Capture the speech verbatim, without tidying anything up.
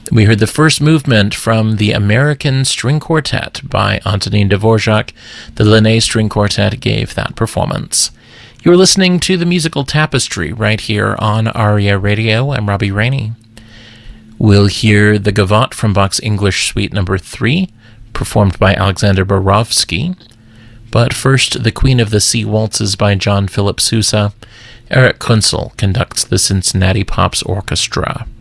We heard the first movement from the American String Quartet by Antonin Dvorak. The Linné String Quartet gave that performance. You're listening to the Musical Tapestry right here on ARIA Radio. I'm Robbie Rainey. We'll hear the Gavotte from Bach's English Suite Number three, performed by Alexander Borovsky. But first, the Queen of the Sea Waltzes by John Philip Sousa. Eric Kunzel conducts the Cincinnati Pops Orchestra.